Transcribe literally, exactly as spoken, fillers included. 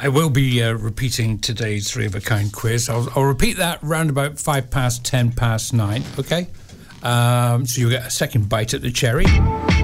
I will be uh, repeating today's three of a kind quiz. I'll, I'll repeat that round about five past ten past nine. Okay, um, so you'll get a second bite at the cherry.